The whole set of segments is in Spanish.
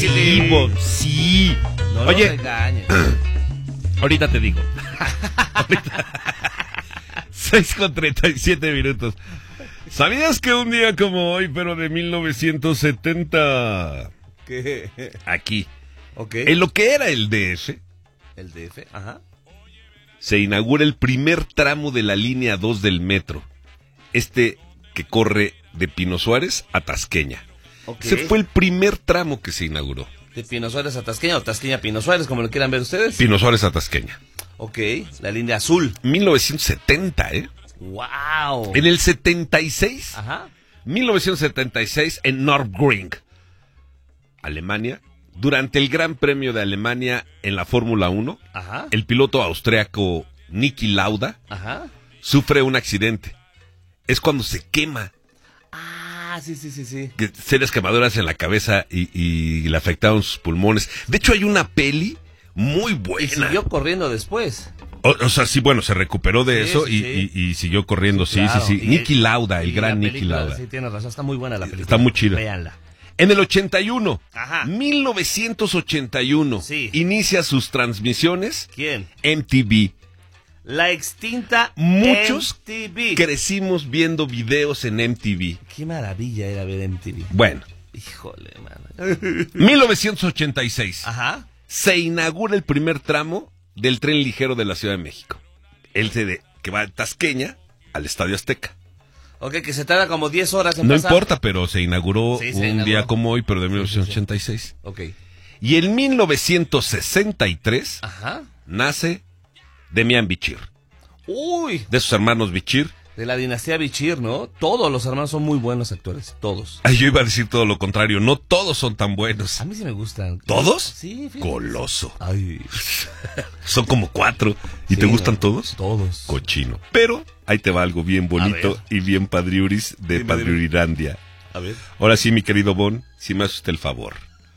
Sí. No Oye, lo regañes. ahorita te digo. 6:37. ¿Sabías que un día como hoy, pero de 1970, ¿Qué? aquí, Ok. en lo que era el DF, El DF, ajá. se inaugura el primer tramo de la línea 2 del metro? Que corre de Pino Suárez a Tasqueña. Ok. Ese fue el primer tramo que se inauguró. De Pino Suárez a Tasqueña o Tasqueña a Pino Suárez, como lo quieran ver ustedes. Pino Suárez a Tasqueña. Ok, la línea azul. 1970, ¿eh? ¡Wow! En el 76, Ajá. 1976, en Nürburgring, Alemania, durante el Gran Premio de Alemania en la Fórmula 1, Ajá. el piloto austriaco Niki Lauda Ajá. sufre un accidente. Es cuando se quema. Ah, sí. Serias quemaduras en la cabeza y le afectaron sus pulmones. De hecho, hay una peli muy Y buena. siguió corriendo después. O sea, sí, bueno, se recuperó de Sí, eso sí. y siguió corriendo, sí. Claro. Y Niki Lauda, el y gran la Niki película, Lauda. Sí, tienes razón, está muy buena la película. Está muy chida. Véanla. En el 81, Ajá. 1981, Sí. inicia sus transmisiones ¿Quién? MTV. La extinta Muchos MTV. crecimos viendo videos en MTV. Qué maravilla era ver MTV. Bueno, Híjole, mano. 1986, Ajá. se inaugura el primer tramo del tren ligero de la Ciudad de México. Que va de Tasqueña al Estadio Azteca. Ok, que se tarda como 10 horas en No pasar. importa, pero se inauguró Sí, se un inauguró. día como hoy, pero de 1986. Ok. Y en 1963 Ajá. nace Demián Bichir. Uy, De sus hermanos Bichir. de la dinastía Bichir, ¿no? Todos los hermanos son muy buenos actores, todos. Ay, yo iba a decir todo lo contrario. No todos son tan buenos. A mí sí me gustan. ¿Todos? Sí, fíjate. Goloso. Ay, Son como 4. ¿Y sí, te gustan ¿no? todos? Todos. Cochino. Pero ahí te va algo bien bonito ver. y bien padriuris de Dime, Padriurirandia. A ver. Ahora sí, mi querido Bon, si me hace usted el favor.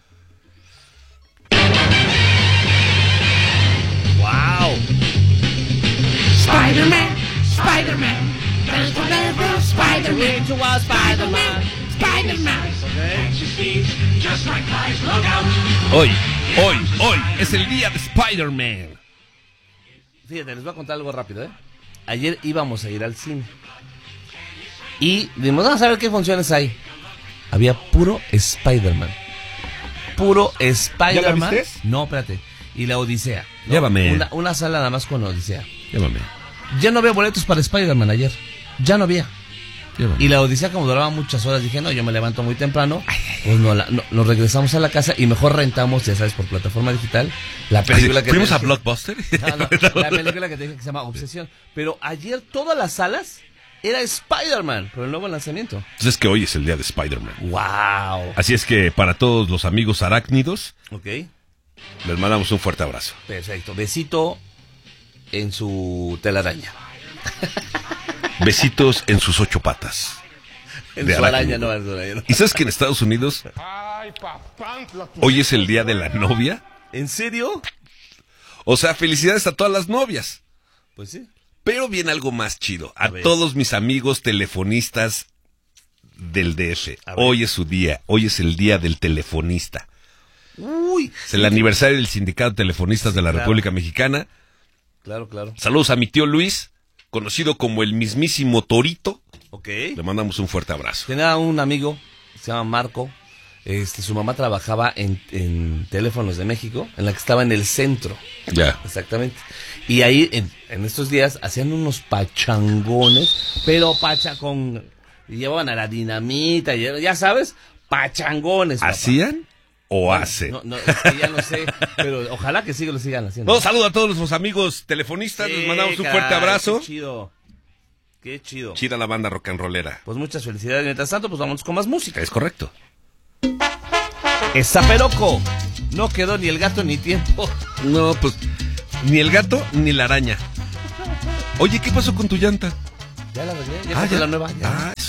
¡Wow! Spider-Man, Spider-Man, Spider-Man, Spider-Man, Spider-Man. Hoy es el día de Spider-Man. Fíjate, les voy a contar algo rápido, ¿eh? Ayer íbamos a ir al cine. Y dijimos, vamos a ver qué funciones hay. Había puro Spider-Man. Puro Spider-Man. ¿Ya la viste? No, espérate. Y la Odisea. ¿no? Llévame. Una sala nada más con Odisea. Llévame. Ya no había boletos para Spider-Man ayer. Ya no había. Y la Odisea, como duraba muchas horas, dije, no, yo me levanto muy temprano. Pues nos regresamos a la casa y mejor rentamos, ya sabes, por plataforma digital, la película que ¿Fuimos te a dije. Blockbuster? No, la película que te dije que se llama Obsesión. Pero ayer todas las salas era Spider-Man, por el nuevo lanzamiento. Pues es que hoy es el día de Spider-Man. ¡Wow! Así es que para todos los amigos arácnidos, Ok, les mandamos un fuerte abrazo. perfecto. Besito en su telaraña. Besitos en sus 8 patas. En De su arácnido. araña, no, en su araña. ¿Y sabes que en Estados Unidos hoy es el día de la novia? ¿En serio? O sea, felicidades a todas las novias. Pues sí. Pero viene algo más chido. A ver. todos mis amigos telefonistas del DF. A ver. Hoy es su día. Hoy es el día del telefonista. Uy. Es el aniversario del Sindicato de Telefonistas de la claro. República Mexicana. Claro, claro. Saludos a mi tío Luis, conocido como el mismísimo Torito. Ok. Le mandamos un fuerte abrazo. Tenía un amigo, se llama Marco. Su mamá trabajaba en Teléfonos de México, en la que estaba en el centro. Ya. Exactamente. Y ahí, en estos días, hacían unos pachangones, pero y llevaban a la dinamita, y ya sabes, pachangones. Papá. ¿Hacían o hacen? No, es que ya no sé, pero ojalá que sí lo sigan haciendo. No, saludo a todos nuestros amigos telefonistas, les mandamos un fuerte caray, abrazo. Qué chido. Qué chido. Chida la banda rock and rollera. Pues muchas felicidades. Mientras tanto, pues vamos con más música. Es correcto. Es Zaperoco. No quedó ni el gato ni tiempo. No, pues ni el gato ni la araña. Oye, ¿qué pasó con tu llanta? Ya la arreglé, ya compré la nueva. Ya. Ah,